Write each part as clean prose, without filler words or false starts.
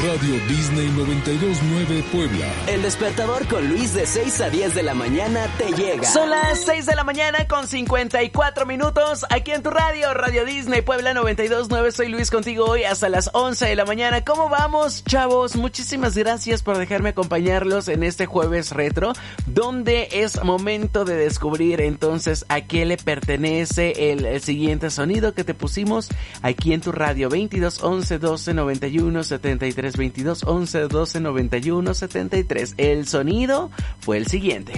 Radio Disney 92.9 Puebla. El despertador con Luis de 6 a 10 de la mañana te llega. Son las 6 de la mañana con 54 minutos aquí en tu radio, Radio Disney Puebla 92.9. Soy Luis contigo hoy hasta las 11 de la mañana. ¿Cómo vamos, chavos? Muchísimas gracias por dejarme acompañarlos en este jueves retro, donde es momento de descubrir entonces a qué le pertenece el siguiente sonido que te pusimos aquí en tu radio. 22 11 12 91 73, 22 11 12 91 73. El sonido fue el siguiente.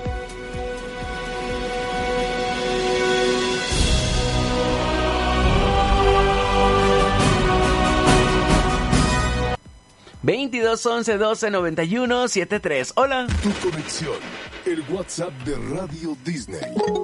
...22 11 12 91 73... Hola. Tu conexión, el WhatsApp de Radio Disney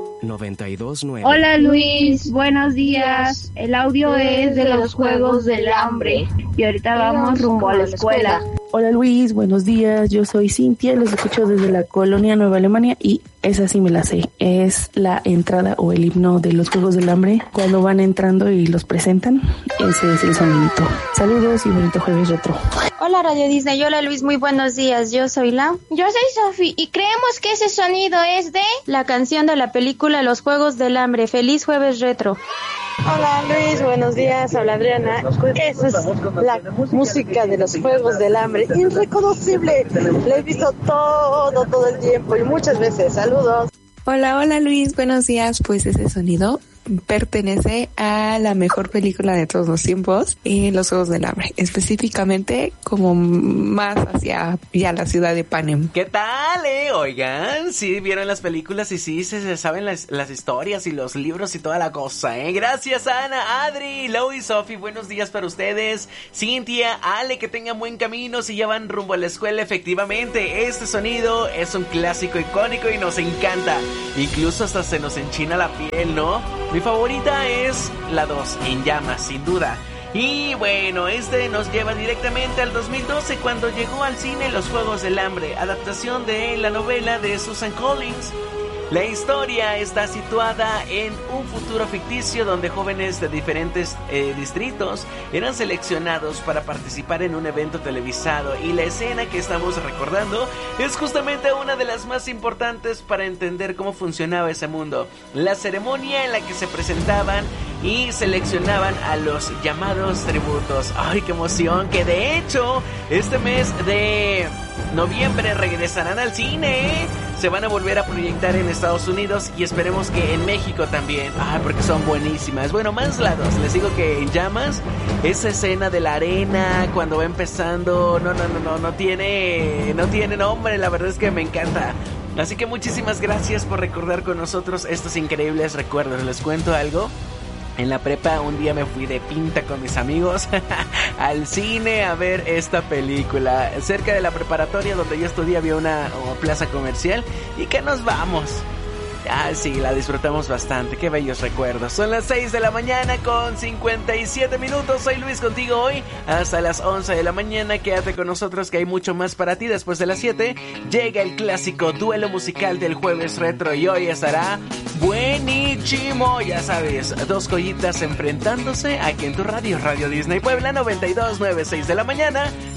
92.9. Hola Luis, buenos días. El audio es de los Juegos del Hambre y ahorita vamos rumbo a la escuela. Hola Luis, buenos días. Yo soy Cintia, los escucho desde la colonia Nueva Alemania y esa sí me la sé. Es la entrada o el himno de los Juegos del Hambre. Cuando van entrando y los presentan, ese es el sonidito. Saludos y bonito jueves retro. Hola Radio Disney, hola Luis, muy buenos días. Yo soy La. Yo soy Sofi y creemos que ese sonido es de la canción de la película Los Juegos del Hambre. Feliz jueves retro. Hola Luis, buenos días, habla Adriana. Esa es la música de los Juegos del Hambre, irreconocible. La he visto todo el tiempo y muchas veces. Saludos. Hola Luis, buenos días. Pues ese sonido pertenece a la mejor película de todos los tiempos, Los Juegos del Hambre, específicamente como más hacia ya la ciudad de Panem. ¿Qué tal, Oigan, sí vieron las películas y sí se saben las historias y los libros y toda la cosa, Gracias Ana, Adri, Lau y Sofi, buenos días para ustedes. Cintia, Ale, que tengan buen camino si ya van rumbo a la escuela. Efectivamente, este sonido es un clásico icónico y nos encanta. Incluso hasta se nos enchina la piel, ¿no? Mi favorita es la 2, En Llamas, sin duda. Y bueno, este nos lleva directamente al 2012, cuando llegó al cine Los Juegos del Hambre, adaptación de la novela de Susan Collins. La historia está situada en un futuro ficticio donde jóvenes de diferentes distritos eran seleccionados para participar en un evento televisado, y la escena que estamos recordando es justamente una de las más importantes para entender cómo funcionaba ese mundo. La ceremonia en la que se presentaban y seleccionaban a los llamados tributos. ¡Ay, qué emoción! Que de hecho este mes de noviembre regresarán al cine, Se van a volver a proyectar en Estados Unidos y esperemos que en México también. Porque son buenísimas. Bueno, más lados. Les digo que En Llamas, esa escena de la arena cuando va empezando, no tiene nombre. La verdad es que me encanta. Así que muchísimas gracias por recordar con nosotros estos increíbles recuerdos. Les cuento algo. En la prepa un día me fui de pinta con mis amigos al cine a ver esta película. Cerca de la preparatoria donde yo estudié había una plaza comercial. ¿Y qué nos vamos? Sí, la disfrutamos bastante. Qué bellos recuerdos. Son las 6 de la mañana con 57 minutos. Soy Luis contigo hoy hasta las 11 de la mañana. Quédate con nosotros que hay mucho más para ti. Después de las 7 llega el clásico duelo musical del jueves retro y hoy estará buenísimo. Ya sabes, dos joyitas enfrentándose aquí en tu radio, Radio Disney Puebla 92.9, 6 de la mañana